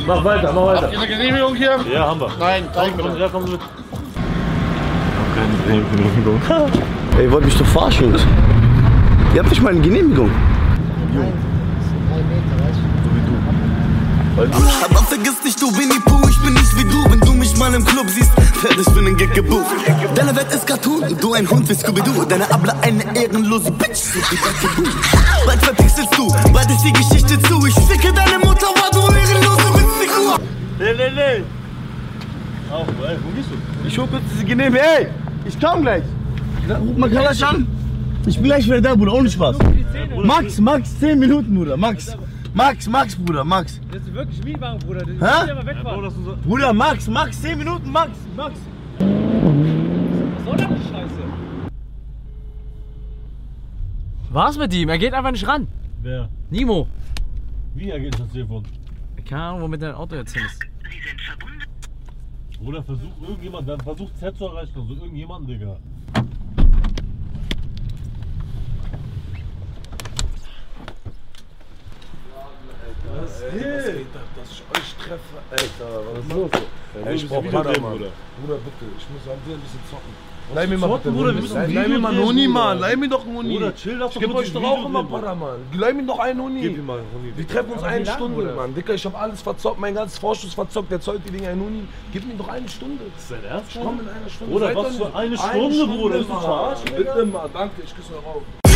Mach weiter, mach weiter. Habt ihr eine Genehmigung hier? Ja, haben wir. Nein, zeig mir Ja, komm mit. Keine Genehmigung. Ey, ihr wollt mich doch verarschen, Jungs. Ihr habt nicht mal eine Genehmigung. Nein, 3 Meter, weißt du? Aber vergiss nicht, du Winnie Pooh, ich bin nicht wie du. Wenn du mich mal im Club siehst, fertig für den Gig gebucht. Deine Welt ist Cartoon, du ein Hund wie Scooby-Doo. Deine Abla eine ehrenlose Bitch, so wie Dr. Bald verpixelst du, bald ist die Geschichte zu. Ich ficke deine Mutter, war du ehrenlose Witzfigur. Nee. Auf, ey, wo gehst du? Ich hol kurz diese Genehmigung. Ey, ich komm gleich. Ruf mal Kalasch an. Ich bin gleich wieder da, Bruder, ohne Spaß. Max, 10 Minuten, Bruder, Max, Bruder, Max. Das ist wirklich Mietwagen, Bruder. Hä? Aber wegfahren. Bruder, Max, 10 Minuten, Max. Was soll das die Scheiße? Was mit ihm? Er geht einfach nicht ran. Wer? Nimo. Wie er geht das Telefon? Keine Ahnung, womit dein Auto jetzt hin ist. Bruder, versucht Z zu erreichen, also irgendjemanden, Digga. Was geht ab, dass ich euch treffe? Alter, was ist los? Ey, ich brauch Padawan. Bruder, bitte, ich muss an dir ein bisschen zocken. Leih mir mal bitte Bruder, Leih mir mal einen Huni, Mann. Leih mir doch einen Huni. Bruder, chill doch. Ich geb euch doch auch immer Padawan. Leih mir doch einen Huni. Gib ihm mal einen Huni. Wir treffen uns eine Stunde, Mann. Dicker, ich hab alles verzockt, mein ganzes Vorschuss verzockt. Der zollt die Dinge einen Huni. Gib mir doch eine Stunde. Ist dein Ernst? Ich komm in einer Stunde. Bruder, Seid was doch für nicht- eine Stunde, Bruder? Ist du Mann. verarschen, Bitte mal, danke, ich küsse eure Augen.